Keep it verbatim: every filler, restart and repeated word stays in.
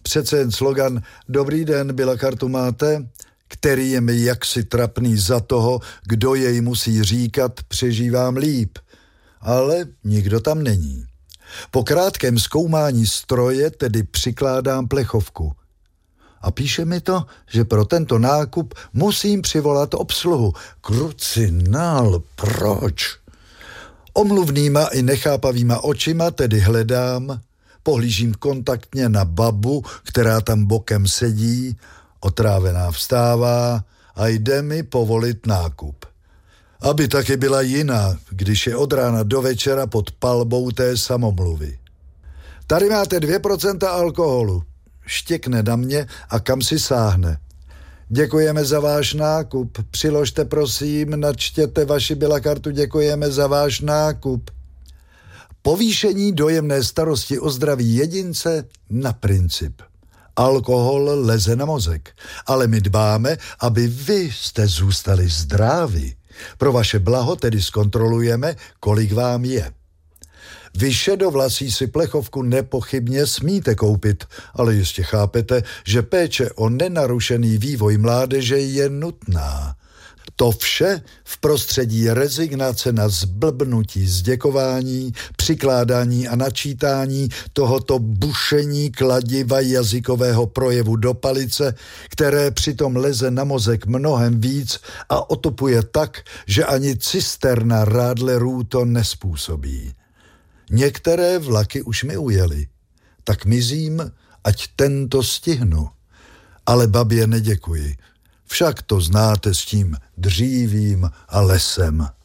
přece jen slogan Dobrý den, byla kartu máte? Který je mi jaksi trapný za toho, kdo jej musí říkat, přežívám líp. Ale nikdo tam není. Po krátkém zkoumání stroje tedy přikládám plechovku. A píše mi to, že pro tento nákup musím přivolat obsluhu. Krucinál, proč? Omluvnýma i nechápavýma očima tedy hledám, pohlížím kontaktně na babu, která tam bokem sedí, otrávená vstává a jde mi povolit nákup. Aby taky byla jiná, když je od rána do večera pod palbou té samomluvy. Tady máte dvě procenta alkoholu. Štěkne na mě a kam si sáhne. Děkujeme za váš nákup. Přiložte prosím, načtěte vaši byla kartu, děkujeme za váš nákup. Povýšení dojemné starosti o zdraví jedince na princip. Alkohol leze na mozek, ale my dbáme, aby vy jste zůstali zdraví. Pro vaše blaho tedy zkontrolujeme, kolik vám je. Vy šedovlasí si plechovku nepochybně smíte koupit, ale jistě chápete, že péče o nenarušený vývoj mládeže je nutná. To vše v prostředí rezignace na zblbnutí zděkování, přikládání a načítání tohoto bušení kladiva jazykového projevu do palice, které přitom leze na mozek mnohem víc a otopuje tak, že ani cisterna Radlerů to nespůsobí. Některé vlaky už mi ujeli, tak mizím, ať tento stihnu. Ale babě neděkuji. Však to znáte s tím dřívím a lesem.